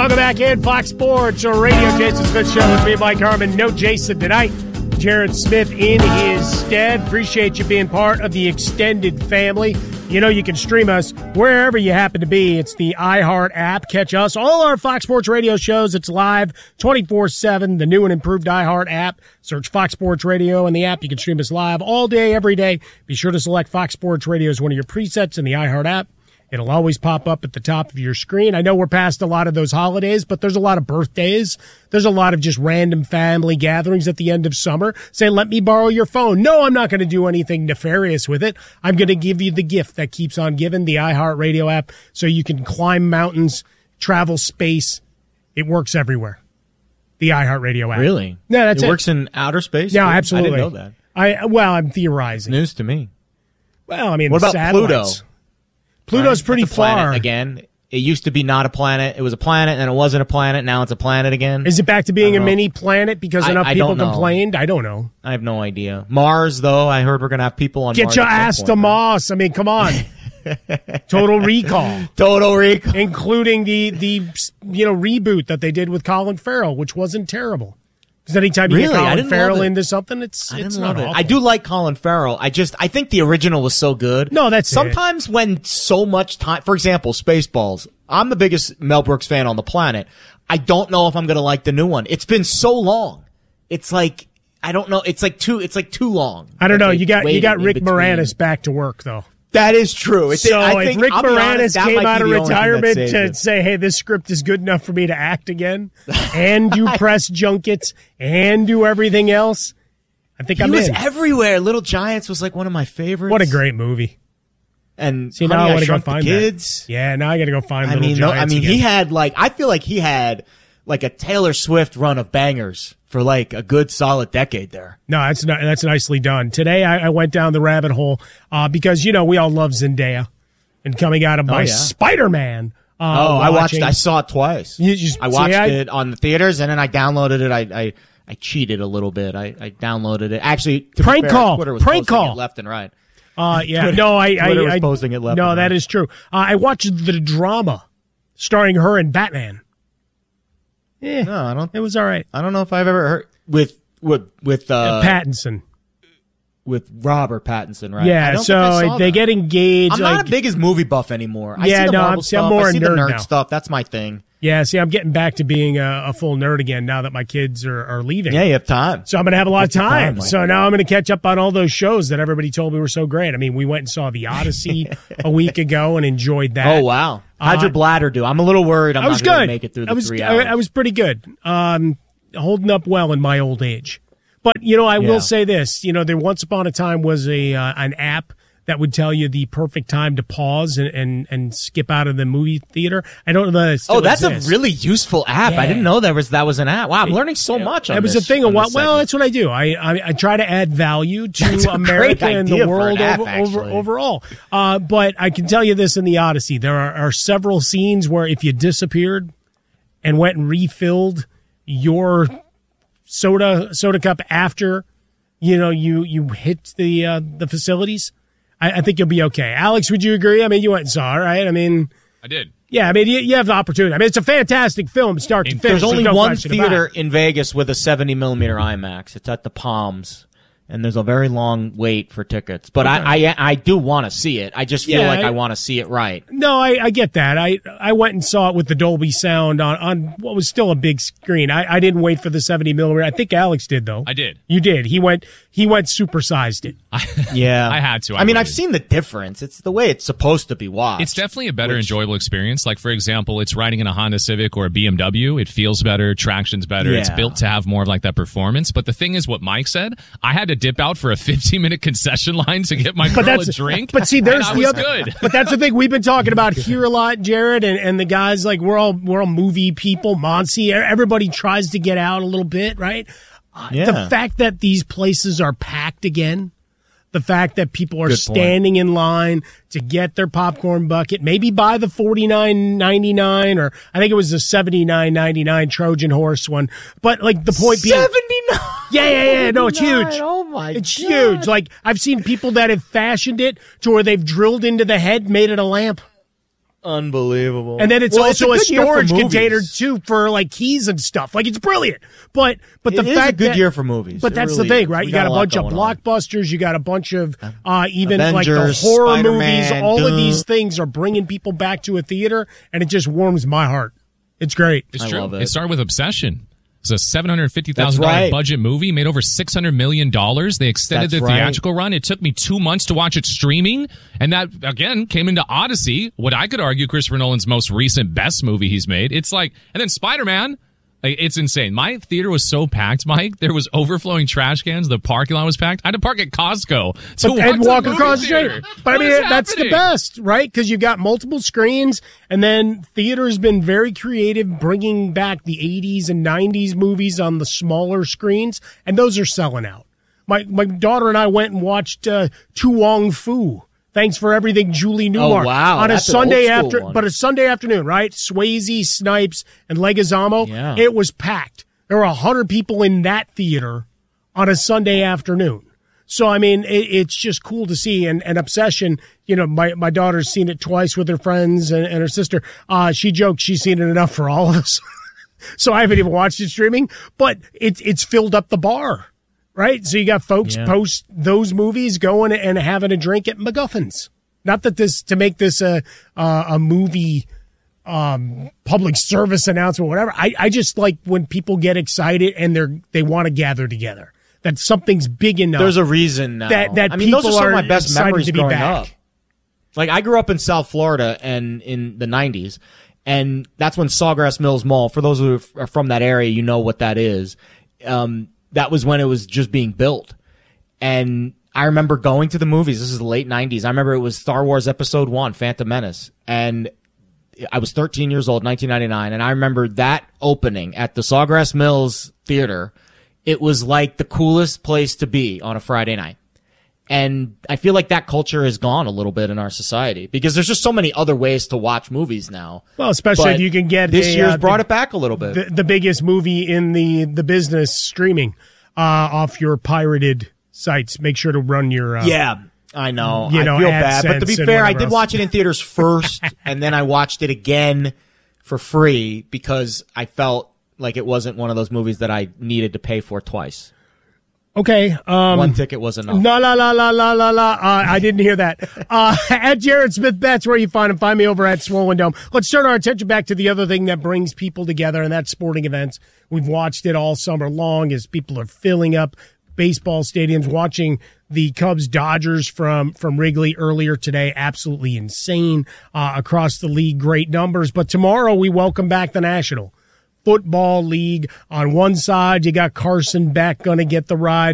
Welcome back in Fox Sports Radio. Jason Smith Show with me, Mike Harmon. No Jason tonight. Jared Smith in his stead. Appreciate you being part of the extended family. You know you can stream us wherever you happen to be. It's the iHeart app. Catch us. All our Fox Sports Radio shows. It's live 24/7. The new and improved iHeart app. Search Fox Sports Radio in the app. You can stream us live all day, every day. Be sure to select Fox Sports Radio as one of your presets in the iHeart app. It'll always pop up at the top of your screen. I know we're past a lot of those holidays, but there's a lot of birthdays. There's a lot of just random family gatherings at the end of summer. Say, let me borrow your phone. No, I'm not going to do anything nefarious with it. I'm going to give you the gift that keeps on giving, the iHeartRadio app, so you can climb mountains, travel space. It works everywhere. The iHeartRadio app. Really? No, that's it. It works in outer space? No, absolutely. I didn't know that. Well, I'm theorizing. News to me. Well, I mean, what about satellites. Pluto? Pluto's pretty far. Again, it used to be not a planet. It was a planet, and then it wasn't a planet. Now it's a planet again. Is it back to being a mini planet because enough people complained? I don't know. I have no idea. Mars, though, I heard we're going to have people on Mars. Get your ass to Mars. I mean, come on. Total Recall. Total Recall. Including the reboot that they did with Colin Farrell, which wasn't terrible. Because anytime you get Colin Farrell into something, it's not awful. I do like Colin Farrell. I think the original was so good. No, that's sometimes when so much time, for example, Spaceballs. I'm the biggest Mel Brooks fan on the planet. I don't know if I'm going to like the new one. It's been so long. It's like, I don't know. It's like too long. I don't know. You got Rick Moranis back to work though. That is true. If Rick Moranis came out of retirement to say, hey, this script is good enough for me to act again and do press junkets and do everything else, I think I'm in. He was everywhere. Little Giants was like one of my favorites. What a great movie. And now I want to go find the kids. That. Yeah, now I got to go find Little Giants again. He had I feel like he had like a Taylor Swift run of bangers for like a good solid decade there. No, that's nicely done. Today I went down the rabbit hole because we all love Zendaya, and coming out of my Spider-Man. I saw it twice. I watched it on the theaters, and then I downloaded it. I cheated a little bit. I downloaded it. Actually, prank call. Twitter was posting it left and right. Yeah, Twitter was posting it left. No, and that right. is true. I watched the drama starring her and Batman. No, it was all right. I don't know if I've ever heard with Pattinson. With Robert Pattinson, right? Yeah, so they get engaged. I'm not a biggest movie buff anymore. I see the Marvel stuff. I'm more I see a the nerd nerd now. stuff. That's my thing. Yeah, see, I'm getting back to being a full nerd again now that my kids are leaving. Yeah, you have time. So I'm going to have a lot of time. So now I'm going to catch up on all those shows that everybody told me were so great. I mean, we went and saw The Odyssey a week ago and enjoyed that. Oh, wow. How'd your bladder do? I'm a little worried I'm not going to make it through the 3 hours. I was pretty good. Holding up well in my old age. But, I will say this. There once upon a time was an app that would tell you the perfect time to pause and skip out of the movie theater. I don't know that it still that's exists. A really useful app. Yeah. I didn't know that was an app. Wow, I'm learning so much on this. That was a thing. Well, that's what I do. I try to add value to America and the world overall. But I can tell you this in The Odyssey. There are several scenes where if you disappeared and went and refilled your soda cup after you hit the facilities, I think you'll be okay. Alex, would you agree? I mean, you went and saw it, right? I mean, I did. Yeah, I mean, you have the opportunity. I mean, it's a fantastic film, start to finish. There's only one theater in Vegas with a 70mm IMAX. It's at the Palms. And there's a very long wait for tickets. But okay. I do want to see it. I just feel like I want to see it right. No, I get that. I went and saw it with the Dolby sound on what was still a big screen. I didn't wait for the 70mm. I think Alex did, though. I did. You did. He went supersized it. Yeah. I had to. I mean, I've seen the difference. It's the way it's supposed to be watched. It's definitely a better enjoyable experience. Like, for example, it's riding in a Honda Civic or a BMW. It feels better. Traction's better. Yeah. It's built to have more of like that performance. But the thing is what Mike said, I had to dip out for a 15-minute concession line to get my girl a drink. But see, there's the other. Good. But that's the thing we've been talking about here a lot, Jared, and the guys. Like we're all movie people. Monty, everybody tries to get out a little bit, right? The fact that these places are packed again. The fact that people are standing in line to get their popcorn bucket, maybe buy the $49.99 or I think it was the $79.99 Trojan Horse one. But like the point being, $79. Yeah. No, it's huge. Oh my God. It's huge. Like I've seen people that have fashioned it to where they've drilled into the head, made it a lamp. Unbelievable. And then it's also a good year for storage movies. container too for like keys and stuff. Like it's brilliant. But the It is fact a good that, year for movies. But It that's really the thing, is. right? We You got a lot bunch of going on. blockbusters. You got a bunch of even Avengers, like the horror Spider-Man, movies. All of Doom. these things are bringing people back to a theater, and it just warms my heart. It's great. It's I true. love it. It started with Obsession. It's a $750,000 That's right. budget movie, made over $600 million. They extended That's the right. theatrical run. It took me 2 months to watch it streaming. And that, again, came into Odyssey, what I could argue Christopher Nolan's most recent best movie he's made. It's like, and then Spider-Man. Like, it's insane. My theater was so packed, Mike. There was overflowing trash cans. The parking lot was packed. I had to park at Costco And walk to across the theater. street. But I What mean, is that's the happening? best, right? Because you've got multiple screens, and then theater's been very creative, bringing back the 80s and 90s movies on the smaller screens, and those are selling out. My daughter and I went and watched Tu Wong Fu. Thanks for everything, Julie Newmar. Oh, wow. On a That's an Sunday old school one. but a Sunday afternoon, right? Swayze, Snipes, and Leguizamo. Yeah. It was packed. There were 100 people in that theater on a Sunday afternoon. So, I mean, it's just cool to see. And Obsession, you know, my daughter's seen it twice with her friends and her sister. She joked she's seen it enough for all of us. So I haven't even watched it streaming, but it's filled up the bar, right? So you got folks post those movies going and having a drink at MacGuffin's. Not that to make this a movie public service announcement, whatever. I just like when people get excited and they want to gather together. That something's big enough. There's a reason now. That I mean, those are people some of my are best excited memories to be growing back. up. Like, I grew up in South Florida and in the 90s, and that's when Sawgrass Mills Mall, for those who are from that area, you know what that is. That was when it was just being built. And I remember going to the movies. This is the late 90s. I remember it was Star Wars Episode 1, Phantom Menace. And I was 13 years old, 1999, and I remember that opening at the Sawgrass Mills Theater. It was like the coolest place to be on a Friday night. And I feel like that culture is gone a little bit in our society because there's just so many other ways to watch movies now. Well, especially But if you can get this year's brought it back a little bit. the biggest movie in the business streaming off your pirated sites. Make sure to run your Yeah, I know. You know, I feel bad. But to be AdSense and fair, I whatever did else. watch it in theaters first, and then I watched it again for free because I felt like it wasn't one of those movies that I needed to pay for twice. Okay. One ticket was enough. La la la la la la la. I didn't hear that. At Jared Smith Betts, where you find him. Find me over at Swollen Dome. Let's turn our attention back to the other thing that brings people together, and that's sporting events. We've watched it all summer long as people are filling up baseball stadiums, watching the Cubs-Dodgers from Wrigley earlier today. Absolutely insane across the league. Great numbers. But tomorrow we welcome back the National Football League. On one side, you got Carson Beck going to get the ride.